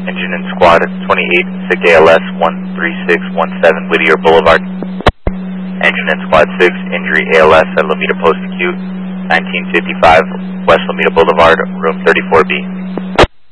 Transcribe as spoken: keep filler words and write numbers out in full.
Engine and Squad twenty-eight, SICK A L S one three six one seven, Whittier Boulevard. Engine and Squad six, injury A L S at Lomita Post Acute, nineteen fifty-five, West Lomita Boulevard, room thirty-four B.